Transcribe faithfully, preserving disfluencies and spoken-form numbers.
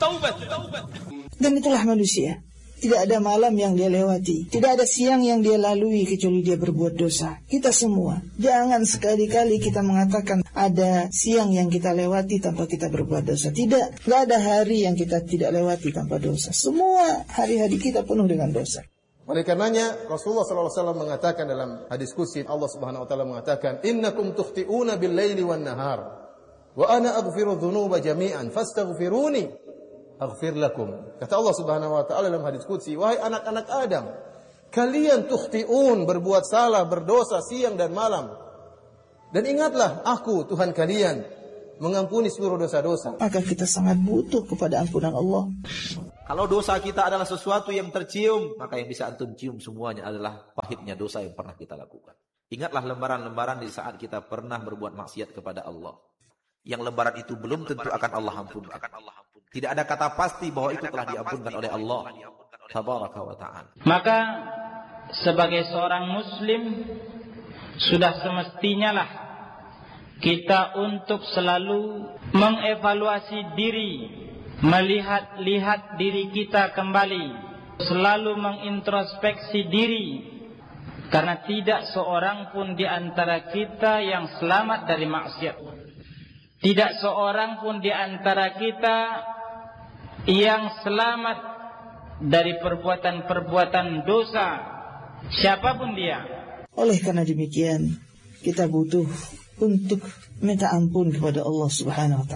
Dan itulah manusia. Tidak ada malam yang dia lewati, tidak ada siang yang dia lalui kecuali dia berbuat dosa. Kita semua, jangan sekali-kali kita mengatakan ada siang yang kita lewati tanpa kita berbuat dosa. Tidak, tidak ada hari yang kita tidak lewati tanpa dosa. Semua hari-hari kita penuh dengan dosa. Oleh karenanya Rasulullah sallallahu alaihi wasallam mengatakan dalam hadis qudsi, Allah Subhanahu wa taala mengatakan, "Innakum tukhti'una bil-laili wan-nahar, wa ana aghfiru dzunuba jami'an fastaghfiruni aghfir lakum." Kata Allah Subhanahu wa taala dalam hadis qudsi, "Wahai anak-anak Adam, kalian tukhti'un, berbuat salah, berdosa siang dan malam. Dan ingatlah aku Tuhan kalian mengampuni seluruh dosa-dosa." Maka kita sangat butuh kepada ampunan Allah. Kalau dosa kita adalah sesuatu yang tercium, maka yang bisa antum cium semuanya adalah pahitnya dosa yang pernah kita lakukan. Ingatlah lembaran-lembaran di saat kita pernah berbuat maksiat kepada Allah. Yang lembaran itu belum tentu akan Allah ampunkan. Tidak ada kata pasti bahwa itu telah diampunkan oleh Allah Tabaraka wa ta'ala. Maka sebagai seorang muslim sudah semestinya lah kita untuk selalu mengevaluasi diri, melihat-lihat diri kita kembali, selalu mengintrospeksi diri, karena tidak seorang pun di antara kita yang selamat dari maksiat. Tidak seorang pun di antara kita yang selamat dari perbuatan-perbuatan dosa, siapapun dia. Oleh karena demikian, kita butuh untuk minta ampun kepada Allah Subhanahu wa ta'ala.